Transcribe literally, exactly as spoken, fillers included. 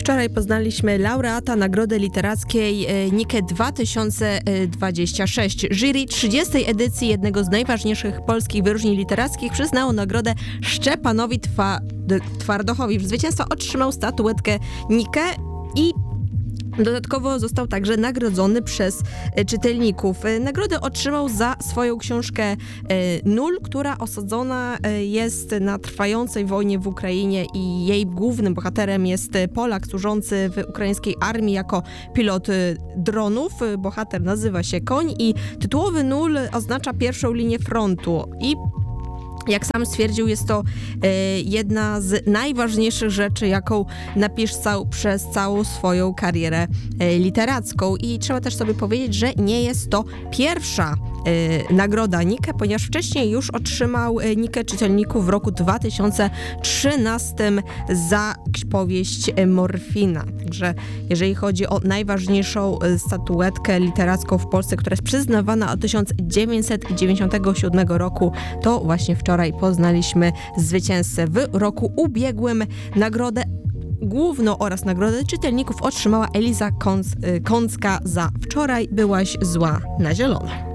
Wczoraj poznaliśmy laureata Nagrody Literackiej Nike dwa tysiące dwadzieścia sześć. Jury trzydziestej edycji jednego z najważniejszych polskich wyróżnień literackich przyznało nagrodę Szczepanowi Twa- Twardochowi. W zwycięstwa otrzymał statuetkę Nike i dodatkowo został także nagrodzony przez czytelników. Nagrodę otrzymał za swoją książkę Nul, która osadzona jest na trwającej wojnie w Ukrainie i jej głównym bohaterem jest Polak służący w ukraińskiej armii jako pilot dronów. Bohater nazywa się Koń i tytułowy Nul oznacza pierwszą linię frontu i jak sam stwierdził, jest to e, jedna z najważniejszych rzeczy, jaką napisał przez całą swoją karierę e, literacką. I trzeba też sobie powiedzieć, że nie jest to pierwsza e, nagroda Nike, ponieważ wcześniej już otrzymał e, Nike czytelników w roku dwa tysiące trzynastym za powieść Morfina. Także jeżeli chodzi o najważniejszą statuetkę literacką w Polsce, która jest przyznawana od tysiąc dziewięćset dziewięćdziesiątego siódmego roku, to właśnie wczoraj poznaliśmy zwycięzcę. W roku ubiegłym nagrodę główną oraz nagrodę czytelników otrzymała Eliza Kąc- Kącka za Wczoraj byłaś zła na zielono.